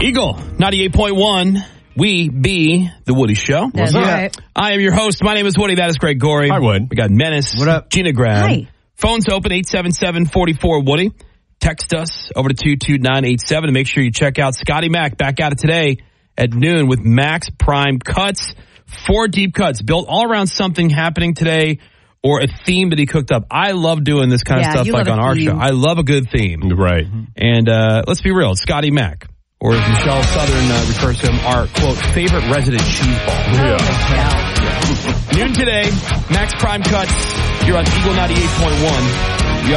Eagle 98.1. We be the Woody Show. That's right. I am your host. My name is Woody. That is Greg Gorey. Hi, Wood. We got Menace. What up? Gina Grab. Hi. Phones open 877-44-Woody. Text us over to 22987 and make sure you check out Scotty Mac back at it today at noon with Max Prime Cuts. 4 deep cuts built all around something happening today or a theme that he cooked up. I love doing this kind of stuff like on our show. I love a good theme. Right. And let's be real, it's Scotty Mac. Or as Michelle Southern refers to him, our, quote, favorite resident cheeseball. Yeah. Noon today, Max Prime Cuts. You're on Eagle 98.1.